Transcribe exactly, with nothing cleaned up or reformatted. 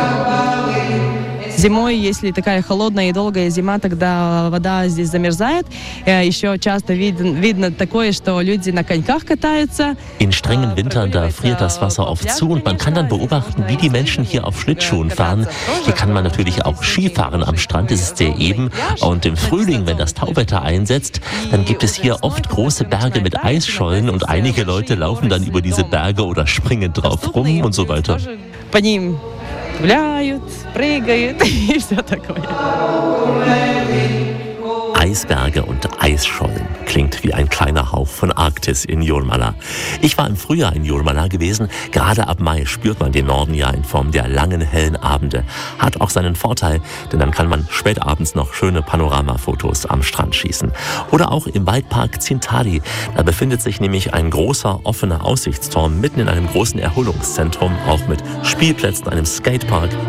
Зимой, если такая холодная и долгая зима, тогда вода здесь замерзает. Еще часто видно, видно такое, что люди на коньках катаются. In strengen Wintern, da friert das Wasser oft zu und man kann dann beobachten, wie die Menschen hier auf Schlittschuhen fahren. Hier kann man natürlich auch Skifahren am Strand, es ist sehr eben. Und im Frühling, wenn das Tauwetter einsetzt, dann gibt es hier oft große Berge mit Eisschollen und einige Leute laufen dann über diese Berge oder springen drauf rum und so weiter. По ним гуляют, прыгают и все такое. Eisberge und Eisschollen. Klingt wie ein kleiner Hauch von Arktis in Jurmala. Ich war im Frühjahr in Jurmala gewesen. Gerade ab Mai spürt man den Norden ja in Form der langen, hellen Abende. Hat auch seinen Vorteil, denn dann kann man spätabends noch schöne Panoramafotos am Strand schießen. Oder auch im Waldpark Zintari. Da befindet sich nämlich ein großer, offener Aussichtsturm mitten in einem großen Erholungszentrum, auch mit Spielplätzen, einem Skatepark